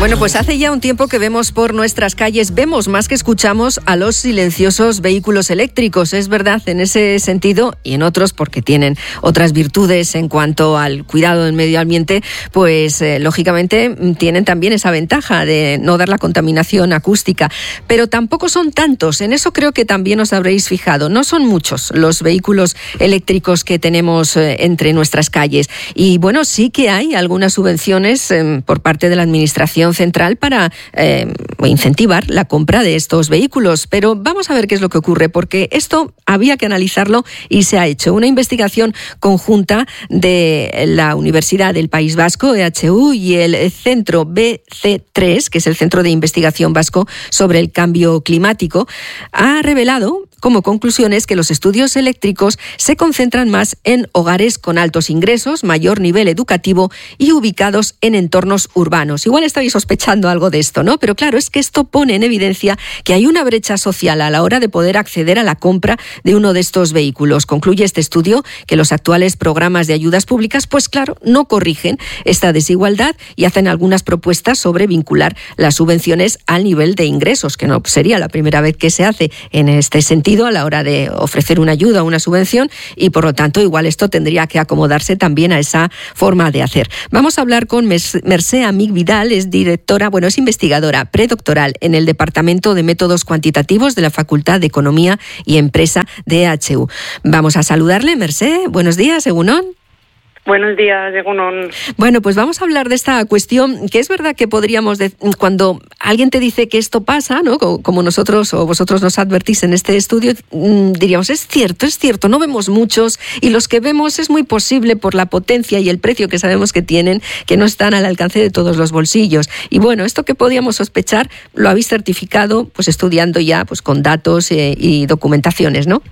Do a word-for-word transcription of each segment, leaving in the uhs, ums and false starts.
Bueno, pues hace ya un tiempo que vemos por nuestras calles, vemos más que escuchamos a los silenciosos vehículos eléctricos. Es verdad, en ese sentido y en otros, porque tienen otras virtudes en cuanto al cuidado del medio ambiente, pues eh, lógicamente tienen también esa ventaja de no dar la contaminación acústica. Pero tampoco son tantos, en eso creo que también os habréis fijado. No son muchos los vehículos eléctricos que tenemos eh, entre nuestras calles. Y bueno, sí que hay algunas subvenciones eh, por parte de la Administración Central para eh, incentivar la compra de estos vehículos. Pero vamos a ver qué es lo que ocurre, porque esto había que analizarlo y se ha hecho una investigación conjunta de la Universidad del País Vasco, E H U, y el Centro B C tres, que es el Centro de Investigación Vasco sobre el Cambio Climático, ha revelado como conclusiones que los estudios eléctricos se concentran más en hogares con altos ingresos, mayor nivel educativo y ubicados en entornos urbanos. Igual estáis sospechando algo de esto, ¿no? Pero claro, es que esto pone en evidencia que hay una brecha social a la hora de poder acceder a la compra de uno de estos vehículos. Concluye este estudio que los actuales programas de ayudas públicas, pues claro, no corrigen esta desigualdad y hacen algunas propuestas sobre vincular las subvenciones al nivel de ingresos, que no sería la primera vez que se hace en este sentido a la hora de ofrecer una ayuda o una subvención, y por lo tanto igual esto tendría que acomodarse también a esa forma de hacer. Vamos a hablar con Mercè Amic Vidal, es directora, bueno, es investigadora predoctoral en el Departamento de Métodos Cuantitativos de la Facultad de Economía y Empresa de E H U. Vamos a saludarle. Mercè, buenos días, egunon. Buenos días, Egunon. Bueno, pues vamos a hablar de esta cuestión, que es verdad que podríamos, de, cuando alguien te dice que esto pasa, ¿no? Como nosotros o vosotros nos advertís en este estudio, diríamos, es cierto, es cierto, no vemos muchos, y los que vemos es muy posible por la potencia y el precio que sabemos que tienen, que no están al alcance de todos los bolsillos. Y bueno, esto que podíamos sospechar lo habéis certificado, pues estudiando ya pues con datos eh, y documentaciones, ¿no?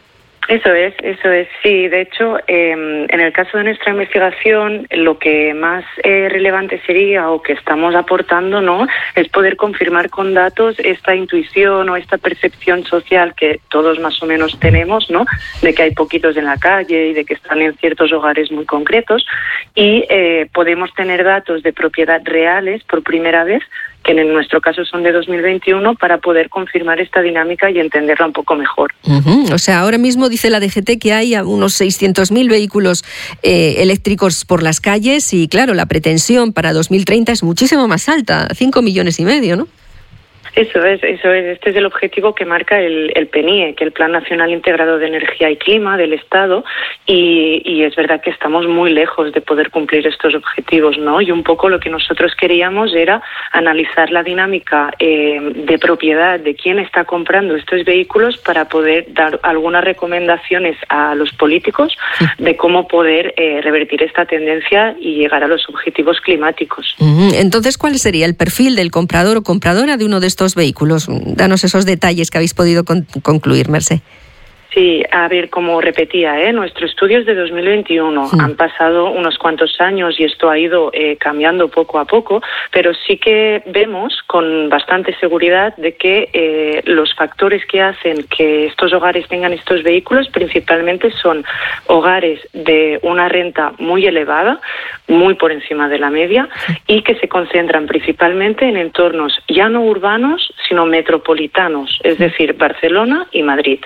Eso es, eso es. Sí, de hecho, eh, en el caso de nuestra investigación, lo que más eh, relevante sería, o que estamos aportando, ¿no?, es poder confirmar con datos esta intuición o esta percepción social que todos más o menos tenemos, ¿no?, de que hay poquitos en la calle y de que están en ciertos hogares muy concretos, y eh, podemos tener datos de propiedad reales por primera vez, que en nuestro caso son de dos mil veintiuno, para poder confirmar esta dinámica y entenderla un poco mejor. Uh-huh. O sea, ahora mismo dice la D G T que hay unos seiscientos mil vehículos eh, eléctricos por las calles, y claro, la pretensión para dos mil treinta es muchísimo más alta, cinco millones y medio, ¿no? Eso es, eso es. Este es el objetivo que marca el, el P N I E, que el Plan Nacional Integrado de Energía y Clima del Estado, y, y es verdad que estamos muy lejos de poder cumplir estos objetivos, ¿no? Y un poco lo que nosotros queríamos era analizar la dinámica eh, de propiedad de quién está comprando estos vehículos para poder dar algunas recomendaciones a los políticos de cómo poder eh, revertir esta tendencia y llegar a los objetivos climáticos. Entonces, ¿cuál sería el perfil del comprador o compradora de uno de estos vehículos? Danos esos detalles que habéis podido con- concluir, Mercè. Sí, a ver, como repetía, ¿eh? nuestro estudio es de dos mil veintiuno. Sí. Han pasado unos cuantos años y esto ha ido eh, cambiando poco a poco, pero sí que vemos con bastante seguridad de que eh, los factores que hacen que estos hogares tengan estos vehículos principalmente son hogares de una renta muy elevada, muy por encima de la media, y que se concentran principalmente en entornos ya no urbanos, sino metropolitanos, es decir, Barcelona y Madrid.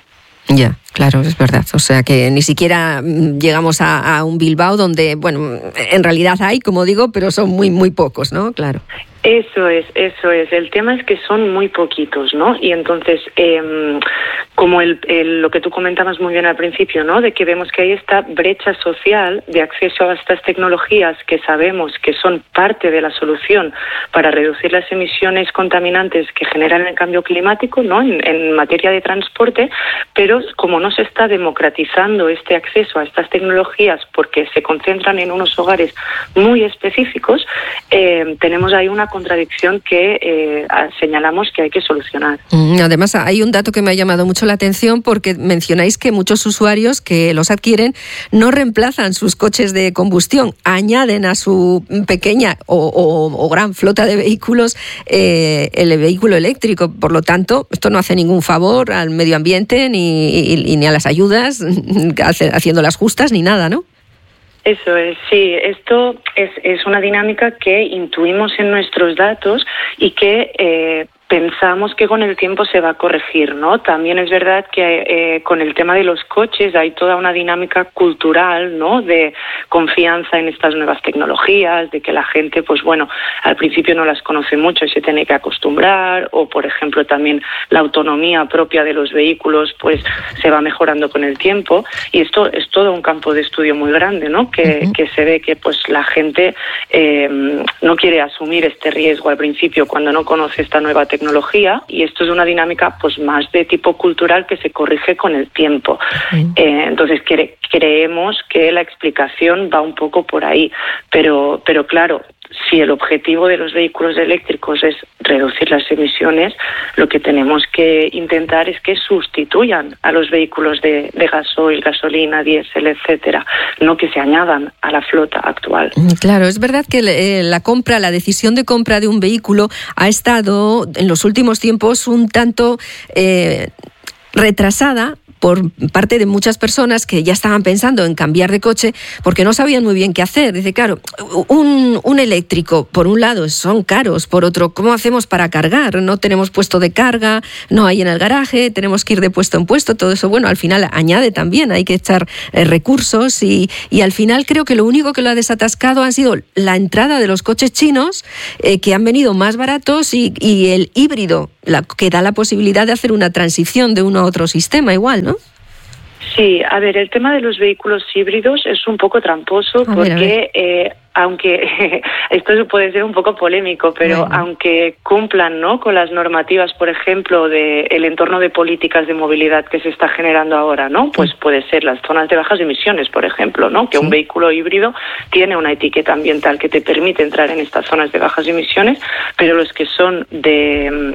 Ya, claro, es verdad. O sea que ni siquiera llegamos a, a un Bilbao donde, bueno, en realidad hay, como digo, pero son muy, muy pocos, ¿no? Claro. Eso es, eso es. El tema es que son muy poquitos, ¿no? Y entonces, eh, como el, el, lo que tú comentabas muy bien al principio, ¿no?, de que vemos que hay esta brecha social de acceso a estas tecnologías que sabemos que son parte de la solución para reducir las emisiones contaminantes que generan el cambio climático, ¿no?, en, en materia de transporte, pero como no se está democratizando este acceso a estas tecnologías porque se concentran en unos hogares muy específicos, eh, tenemos ahí una contradicción que eh, señalamos que hay que solucionar. Además, hay un dato que me ha llamado mucho la atención, porque mencionáis que muchos usuarios que los adquieren no reemplazan sus coches de combustión, añaden a su pequeña o, o, o gran flota de vehículos eh, el vehículo eléctrico. Por lo tanto, esto no hace ningún favor al medio ambiente ni, y, ni a las ayudas, haciéndolas justas, ni nada, ¿no? Eso es, sí. Esto es, es una dinámica que intuimos en nuestros datos y que eh, pensamos que con el tiempo se va a corregir, ¿no? También es verdad que eh, con el tema de los coches hay toda una dinámica cultural, ¿no? De confianza en estas nuevas tecnologías, de que la gente, pues bueno, al principio no las conoce mucho y se tiene que acostumbrar, o por ejemplo también la autonomía propia de los vehículos, pues se va mejorando con el tiempo, y esto es todo un campo de estudio muy grande, ¿no? Que, uh-huh. que se ve que pues la gente eh, no quiere asumir este riesgo al principio cuando no conoce esta nueva tecnología. tecnología y esto es una dinámica pues más de tipo cultural que se corrige con el tiempo. Uh-huh. Eh, entonces cre- creemos que la explicación va un poco por ahí, pero, pero claro, si el objetivo de los vehículos eléctricos es reducir las emisiones, lo que tenemos que intentar es que sustituyan a los vehículos de, de gasoil, gasolina, diésel, etcétera, no que se añadan a la flota actual. Claro, es verdad que eh, la compra, la decisión de compra de un vehículo ha estado en los últimos tiempos un tanto eh, retrasada por parte de muchas personas que ya estaban pensando en cambiar de coche porque no sabían muy bien qué hacer. Dice, claro, un, un eléctrico, por un lado, son caros, por otro, ¿cómo hacemos para cargar? No tenemos puesto de carga, no hay en el garaje, tenemos que ir de puesto en puesto, todo eso, bueno, al final añade también, hay que echar eh, recursos y, y al final creo que lo único que lo ha desatascado han sido la entrada de los coches chinos, eh, que han venido más baratos y, y el híbrido, la, que da la posibilidad de hacer una transición de uno a otro sistema igual, ¿no? Sí, a ver, el tema de los vehículos híbridos es un poco tramposo a porque, ver, ver. Eh, aunque esto puede ser un poco polémico, pero bueno, aunque cumplan, ¿no?, con las normativas, por ejemplo, del entorno de políticas de movilidad que se está generando ahora, ¿no? Pues puede ser las zonas de bajas emisiones, por ejemplo, ¿no? Que sí. Un vehículo híbrido tiene una etiqueta ambiental que te permite entrar en estas zonas de bajas emisiones, pero los que son de,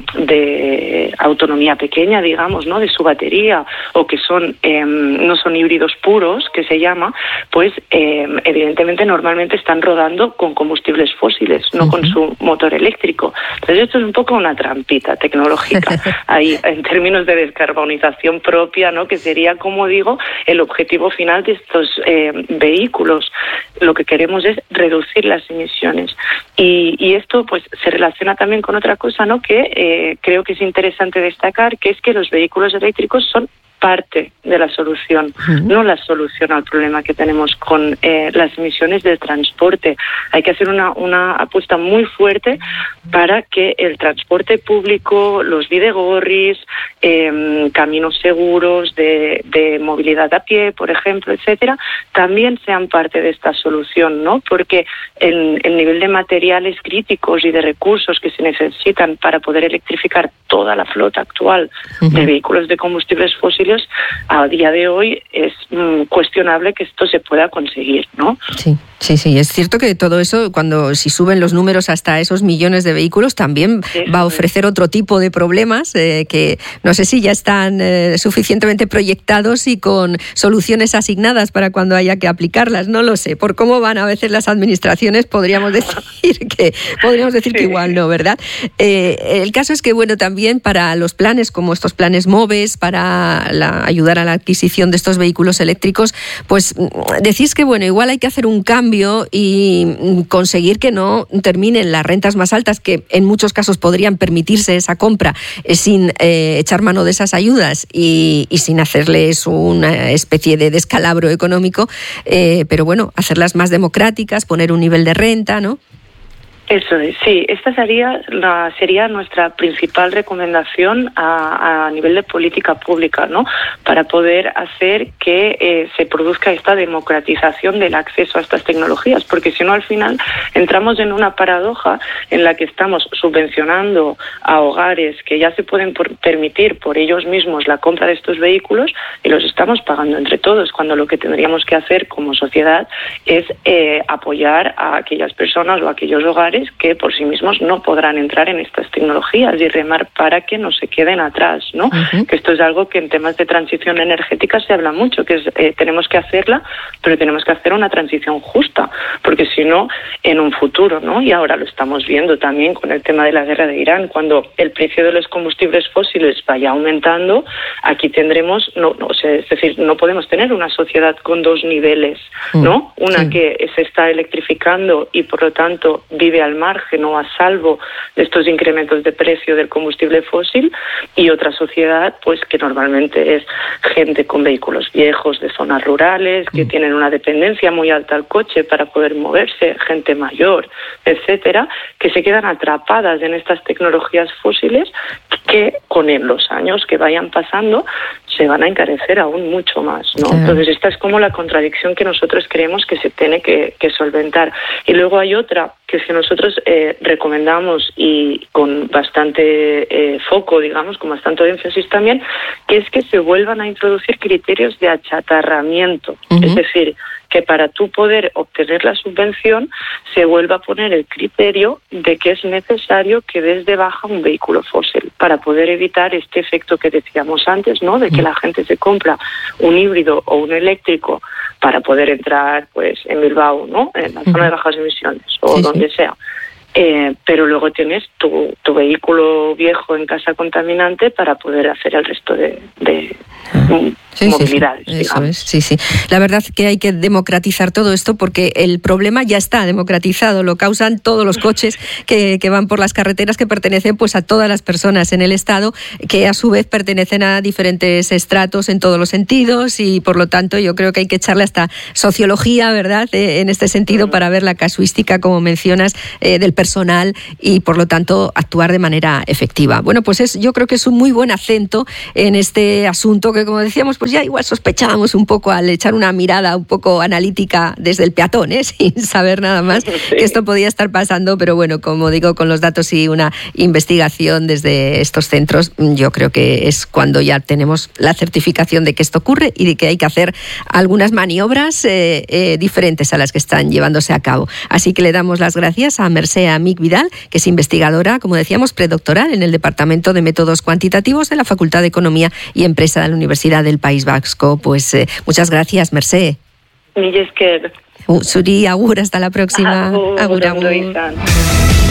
de autonomía pequeña, digamos, ¿no?, de su batería, o que son eh, no son híbridos puros, que se llama, pues eh, evidentemente normalmente están rodando con combustibles fósiles, no uh-huh. con su motor eléctrico. Entonces esto es un poco una trampita tecnológica ahí en términos de descarbonización propia, ¿no?, que sería, como digo, el objetivo final de estos eh, vehículos. Lo que queremos es reducir las emisiones y, y esto pues se relaciona también con otra cosa, ¿no?, que eh, creo que es interesante destacar, que es que los vehículos eléctricos son parte de la solución, uh-huh. no la solución al problema que tenemos con eh, las emisiones del transporte. Hay que hacer una, una apuesta muy fuerte para que el transporte público, los bidegorris, eh, caminos seguros de, de movilidad a pie, por ejemplo, etcétera, también sean parte de esta solución, ¿no? Porque el, el nivel de materiales críticos y de recursos que se necesitan para poder electrificar toda la flota actual uh-huh. de vehículos de combustibles fósiles, a día de hoy es mmm, cuestionable que esto se pueda conseguir, ¿no? Sí, sí, sí. Es cierto que todo eso, cuando si suben los números hasta esos millones de vehículos, también sí, va a ofrecer es. otro tipo de problemas eh, que no sé si ya están eh, suficientemente proyectados y con soluciones asignadas para cuando haya que aplicarlas. No lo sé. Por cómo van a veces las administraciones, podríamos decir que podríamos decir sí. que igual no, ¿verdad? Eh, el caso es que, bueno, también para los planes como estos planes MOVES, para la, ayudar a la adquisición de estos vehículos eléctricos, pues decís que, bueno, igual hay que hacer un cambio y conseguir que no terminen las rentas más altas, que en muchos casos podrían permitirse esa compra eh, sin eh, echar mano de esas ayudas y, y sin hacerles una especie de descalabro económico, eh, pero bueno, hacerlas más democráticas, poner un nivel de renta, ¿no? Eso es, sí. Esta sería, la, sería nuestra principal recomendación a, a nivel de política pública, ¿no? Para poder hacer que eh, se produzca esta democratización del acceso a estas tecnologías, porque si no, al final entramos en una paradoja en la que estamos subvencionando a hogares que ya se pueden por, permitir por ellos mismos la compra de estos vehículos y los estamos pagando entre todos, cuando lo que tendríamos que hacer como sociedad es eh, apoyar a aquellas personas o a aquellos hogares sectores que por sí mismos no podrán entrar en estas tecnologías y remar para que no se queden atrás, ¿no? Uh-huh. Que esto es algo que en temas de transición energética se habla mucho, que es eh, tenemos que hacerla, pero tenemos que hacer una transición justa, porque si no, en un futuro, ¿no? Y ahora lo estamos viendo también con el tema de la guerra de Irán, cuando el precio de los combustibles fósiles vaya aumentando, aquí tendremos, no, no, es decir, no podemos tener una sociedad con dos niveles, ¿no? Una sí. que se está electrificando y por lo tanto vive al margen o a salvo de estos incrementos de precio del combustible fósil, y otra sociedad pues que normalmente es gente con vehículos viejos de zonas rurales, que mm. tienen una dependencia muy alta al coche para poder moverse, gente mayor, etcétera, que se quedan atrapadas en estas tecnologías fósiles que con los años que vayan pasando se van a encarecer aún mucho más, ¿no? Claro. Entonces esta es como la contradicción que nosotros creemos que se tiene que, que solventar. Y luego hay otra que es que nosotros eh, recomendamos, y con bastante eh, foco, digamos, con bastante énfasis también, que es que se vuelvan a introducir criterios de achatarramiento. Uh-huh. Es decir, que para tú poder obtener la subvención se vuelva a poner el criterio de que es necesario que des de baja un vehículo fósil para poder evitar este efecto que decíamos antes, ¿no? De que la gente se compra un híbrido o un eléctrico para poder entrar, pues, en Bilbao, ¿no? En la zona de bajas emisiones o sí, donde sí. sea. Eh, pero luego tienes tu, tu vehículo viejo en casa contaminante para poder hacer el resto de, de uh-huh. sí, movilidades. Sí, sí. Eso es, sí, sí. La verdad que hay que democratizar todo esto porque el problema ya está democratizado, lo causan todos los coches que, que van por las carreteras, que pertenecen pues a todas las personas en el Estado, que a su vez pertenecen a diferentes estratos en todos los sentidos, y por lo tanto yo creo que hay que echarle hasta sociología, ¿verdad?, eh, en este sentido, uh-huh. para ver la casuística, como mencionas, eh, del personal personal y por lo tanto actuar de manera efectiva. Bueno, pues es, yo creo que es un muy buen acento en este asunto que, como decíamos, pues ya igual sospechábamos un poco al echar una mirada un poco analítica desde el peatón, ¿eh? Sin saber nada más sí. que esto podía estar pasando, pero bueno, como digo, con los datos y una investigación desde estos centros, yo creo que es cuando ya tenemos la certificación de que esto ocurre y de que hay que hacer algunas maniobras eh, eh, diferentes a las que están llevándose a cabo. Así que le damos las gracias a Mercè Amic Vidal, que es investigadora, como decíamos, predoctoral en el Departamento de Métodos Cuantitativos de la Facultad de Economía y Empresa de la Universidad del País Vasco. Pues eh, muchas gracias, Mercè. Mila esker. Uh, Zuri, agur, hasta la próxima. Agur, agur, agur.